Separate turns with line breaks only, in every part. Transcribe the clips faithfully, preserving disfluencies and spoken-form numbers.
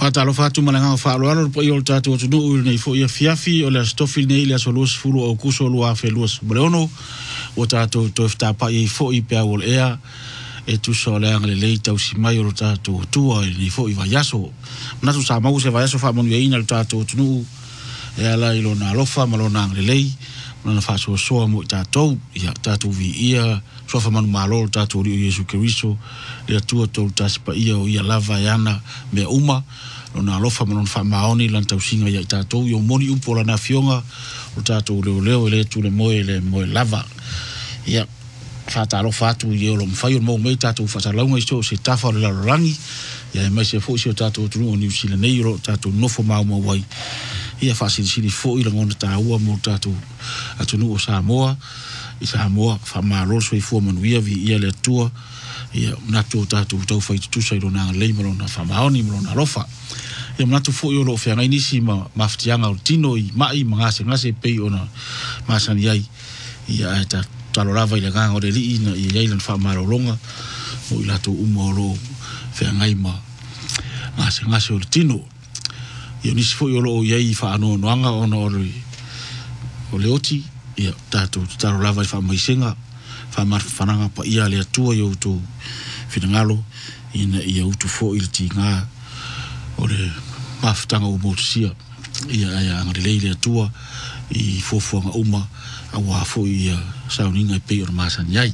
Fata lo fatu malanga fa lo alo po yo tatu tu no nei fo ia fiafi o le stofi nei le solos fulu o kuso lo afe los breono o tatu to sta pa i fo i pe ol ea e tu so le ang le leita o si mai o tatu tu o ni fo i va yaso na tu sa mau se va yaso fa mon ina le tatu tu no e ala i lo na lofa malo na le lei na fa so so mo tatu ia tatu vi ia so fa man malo tatu ri Yesu Kristo le tu to tas pa ia o ia lava yana me uma ona lofa mo fa maoni lan tau singa ia tatu yo moni upo la na fionga o tatu le le le tu le moe le moe lava ia fa ta lo fa tu ye lo fa yo mo me tatu fa sa longa isto se tafa le rangi ia me se fo se tatu tu no ni sile nei ro tatu no fo ma mo wai ia fa si si fo i ngona ta ua mo tatu atu no sa moa i sa moa fa ma lo so i fo man via vi ia le tua ia na tu tatu tau fa tu sai ro na le mo na fa ma oni mo na lofa ia na tu fo yo lo fa ngai ni si ma maftianga o tino i mai mga se ngase pe ona ma san ia ia ta talo lava i le ganga o le li ina i leilan fa ma ro longa o i la tu umo lo fa ngai ma ngase ngase o tino ia ni si fo yo lo ia i fa no no anga ona o le o le oti ia tatu talo lava i fa mai senga fa mar fananga pa ia le tua yo tu finangalo ina ia utu fo il tinga o le maftanga o motusia ia ia ngare le tua i fofo nga uma a wa fo ia sauninga pe o masan yai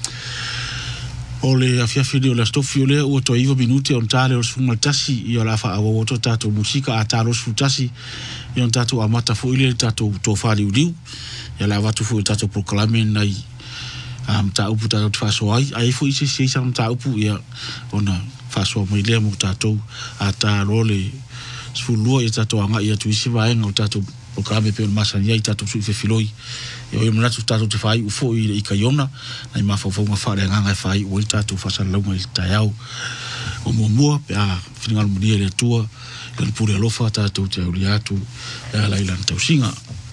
o le afia fili o la stofio le o to ivo minuti on tale o sfuma tasi i o la fa o to tato musika a talo sfutasi i on tato amata fo ile tato to fali uliu ia la watu fo tato proclame nai am ta upu tato fa so ai ai fo isi si sam ta upu ia ona fa so mai le mo tato a talo le sfulu ia tato anga ia tu isi va en o tato proclame pe o masan yai tato su fe filoi e o mona tu tato te fai u fo i kaiona na ma fo fo ma fa le nganga fai o tato fa sa longa i taiau o mo mo pe a fingal mo dia le tua le pure lofa tato te o liatu e ala ilan tau singa